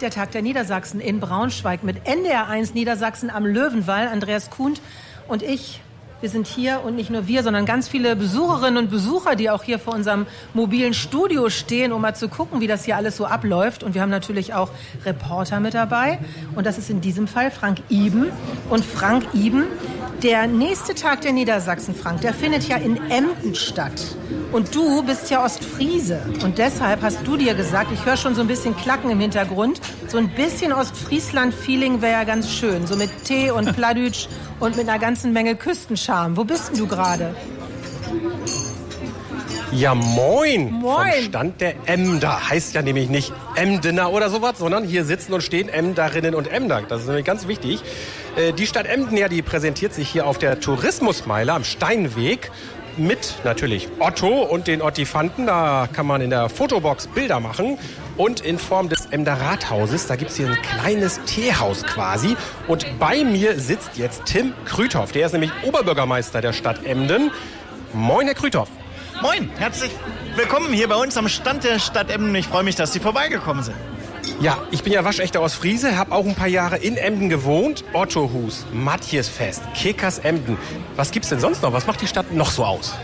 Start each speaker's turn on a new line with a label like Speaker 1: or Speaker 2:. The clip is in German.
Speaker 1: der Tag der Niedersachsen in Braunschweig mit NDR1 Niedersachsen am Löwenwall. Andreas Kuhn und ich, wir sind hier und nicht nur wir, sondern ganz viele Besucherinnen und Besucher, die auch hier vor unserem mobilen Studio stehen, um mal zu gucken, wie das hier alles so abläuft. Und wir haben natürlich auch Reporter mit dabei. Und das ist in diesem Fall Frank Iben. Und Frank Iben, der nächste Tag der Niedersachsen, Frank, der findet ja in Emden statt. Und du bist ja Ostfriese. Und deshalb hast du dir gesagt, ich höre schon so ein bisschen Klacken im Hintergrund, so ein bisschen Ostfriesland-Feeling wäre ja ganz schön. So mit Tee und Pladütsch und mit einer ganzen Menge Küstenscharme. Wo bist denn du gerade?
Speaker 2: Ja, moin.
Speaker 1: Moin.
Speaker 2: Vom Stand der Emder. Heißt ja nämlich nicht Emdener oder sowas, sondern hier sitzen und stehen Emderinnen und Emder. Das ist nämlich ganz wichtig. Die Stadt Emden, ja, die präsentiert sich hier auf der Tourismusmeile am Steinweg mit natürlich Otto und den Ottifanten. Da kann man in der Fotobox Bilder machen. Und in Form des Emder Rathauses, da gibt es hier ein kleines Teehaus quasi. Und bei mir sitzt jetzt Tim Krüthoff. Der ist nämlich Oberbürgermeister der Stadt Emden. Moin, Herr Krüthoff.
Speaker 3: Moin, herzlich willkommen hier bei uns am Stand der Stadt Emden. Ich freue mich, dass Sie vorbeigekommen sind.
Speaker 2: Ja, ich bin ja waschechter Ostfriese, habe auch ein paar Jahre in Emden gewohnt. Ottohus, Matjesfest, Kickers Emden. Was gibt's denn sonst noch? Was macht die Stadt noch so aus?